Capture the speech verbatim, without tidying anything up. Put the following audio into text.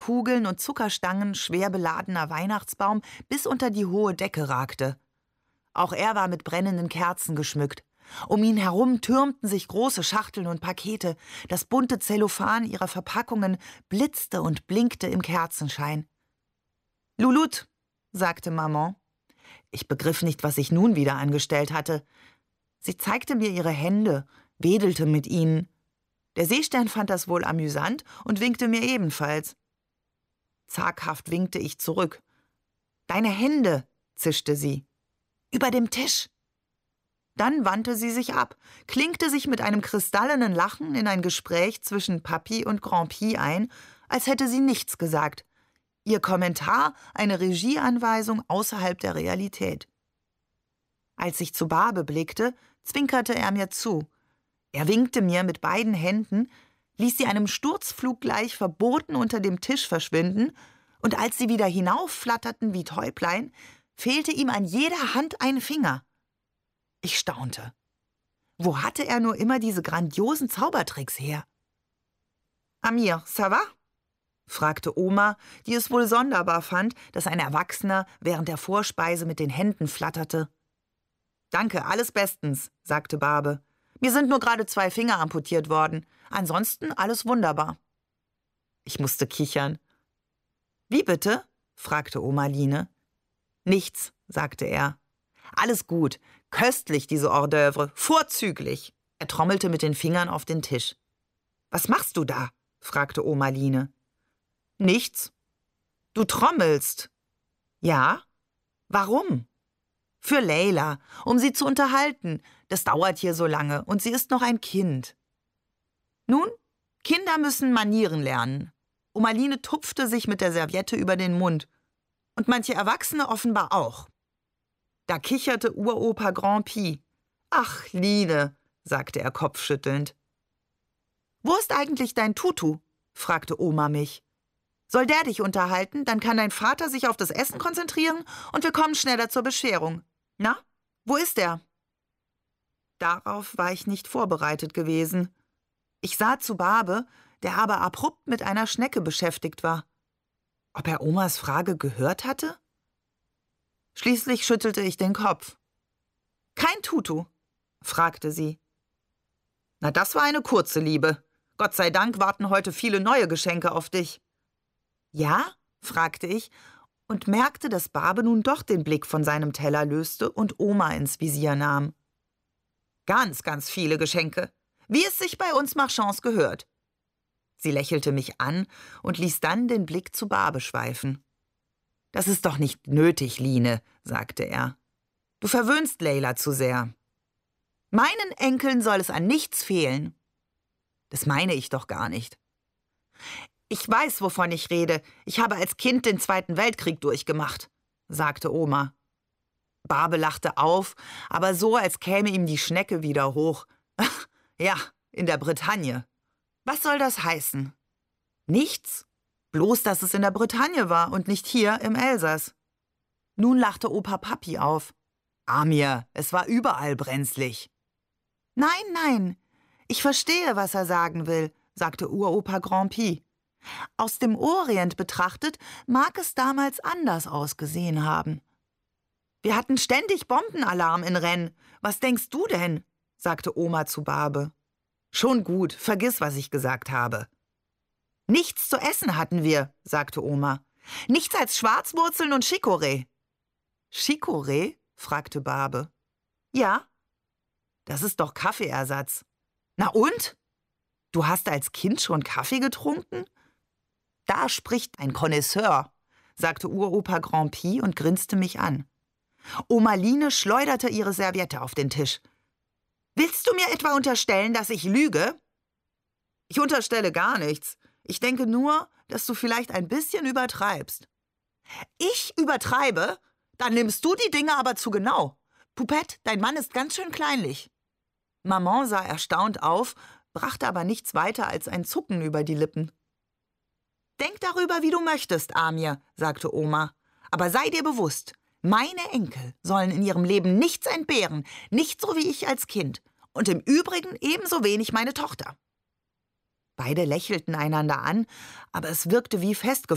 Kugeln und Zuckerstangen schwer beladener Weihnachtsbaum bis unter die hohe Decke ragte. Auch er war mit brennenden Kerzen geschmückt. Um ihn herum türmten sich große Schachteln und Pakete. Das bunte Zellophan ihrer Verpackungen blitzte und blinkte im Kerzenschein. »Lulut«, sagte Maman. Ich begriff nicht, was ich nun wieder angestellt hatte. Sie zeigte mir ihre Hände, wedelte mit ihnen. Der Seestern fand das wohl amüsant und winkte mir ebenfalls. Zaghaft winkte ich zurück. »Deine Hände«, zischte sie. »Über dem Tisch.« Dann wandte sie sich ab, klinkte sich mit einem kristallenen Lachen in ein Gespräch zwischen Papi und Grand-Pi ein, als hätte sie nichts gesagt. Ihr Kommentar eine Regieanweisung außerhalb der Realität. Als ich zu Barbe blickte, zwinkerte er mir zu. Er winkte mir mit beiden Händen, ließ sie einem Sturzflug gleich verboten unter dem Tisch verschwinden, und als sie wieder hinaufflatterten wie Täublein, fehlte ihm an jeder Hand ein Finger. Ich staunte. Wo hatte er nur immer diese grandiosen Zaubertricks her? »Amir, ça va?« fragte Oma, die es wohl sonderbar fand, dass ein Erwachsener während der Vorspeise mit den Händen flatterte. »Danke, alles bestens«, sagte Barbe. »Mir sind nur gerade zwei Finger amputiert worden. Ansonsten alles wunderbar.« Ich musste kichern. »Wie bitte?« fragte Oma Line. »Nichts«, sagte er. »Alles gut. Köstlich, diese Hors d'oeuvre. Vorzüglich.« Er trommelte mit den Fingern auf den Tisch. »Was machst du da?« fragte Oma Line. »Nichts.« »Du trommelst.« »Ja.« »Warum?« »Für Leila, um sie zu unterhalten. Das dauert hier so lange und sie ist noch ein Kind.« Nun, Kinder müssen Manieren lernen. Oma Line tupfte sich mit der Serviette über den Mund. Und manche Erwachsene offenbar auch. Da kicherte Uropa Grand-Pi. »Ach, Line«, sagte er kopfschüttelnd. »Wo ist eigentlich dein Tutu?« fragte Oma mich. »Soll der dich unterhalten? Dann kann dein Vater sich auf das Essen konzentrieren und wir kommen schneller zur Bescherung. Na, wo ist er?« Darauf war ich nicht vorbereitet gewesen. Ich sah zu Barbe, der aber abrupt mit einer Schnecke beschäftigt war. Ob er Omas Frage gehört hatte? Schließlich schüttelte ich den Kopf. »Kein Tutu?« fragte sie. »Na, das war eine kurze Liebe. Gott sei Dank warten heute viele neue Geschenke auf dich.« »Ja?« fragte ich und merkte, dass Barbe nun doch den Blick von seinem Teller löste und Oma ins Visier nahm. »Ganz, ganz viele Geschenke, wie es sich bei uns Marchands gehört.« Sie lächelte mich an und ließ dann den Blick zu Barbe schweifen. »Das ist doch nicht nötig, Line«, sagte er. »Du verwöhnst Leila zu sehr. Meinen Enkeln soll es an nichts fehlen.« »Das meine ich doch gar nicht.« »Ich weiß, wovon ich rede. Ich habe als Kind den Zweiten Weltkrieg durchgemacht«, sagte Oma. Barbe lachte auf, aber so, als käme ihm die Schnecke wieder hoch. »Ach, ja, in der Bretagne.« »Was soll das heißen?« »Nichts. Bloß, dass es in der Bretagne war und nicht hier im Elsass.« Nun lachte Opa Papi auf. »Amir, es war überall brenzlig.« »Nein, nein, ich verstehe, was er sagen will«, sagte Uropa Grand-Pi. »Aus dem Orient betrachtet mag es damals anders ausgesehen haben.« »Wir hatten ständig Bombenalarm in Rennes. Was denkst du denn?«, sagte Oma zu Barbe. »Schon gut, vergiss, was ich gesagt habe.« »Nichts zu essen hatten wir«, sagte Oma. »Nichts als Schwarzwurzeln und Chicorée.« »Chicorée?«, fragte Barbe. »Ja.« »Das ist doch Kaffeeersatz.« »Na und? Du hast als Kind schon Kaffee getrunken?« »Da spricht ein Connoisseur«, sagte Uropa Grand-Pi und grinste mich an. Oma Line schleuderte ihre Serviette auf den Tisch. »Willst du mir etwa unterstellen, dass ich lüge?« »Ich unterstelle gar nichts. Ich denke nur, dass du vielleicht ein bisschen übertreibst.« »Ich übertreibe? Dann nimmst du die Dinge aber zu genau. Poupette, dein Mann ist ganz schön kleinlich.« Maman sah erstaunt auf, brachte aber nichts weiter als ein Zucken über die Lippen. »Denk darüber, wie du möchtest, Amir«, sagte Oma. »Aber sei dir bewusst, meine Enkel sollen in ihrem Leben nichts entbehren, nicht so wie ich als Kind. Und im Übrigen ebenso wenig meine Tochter.« Beide lächelten einander an, aber es wirkte wie festgefahren.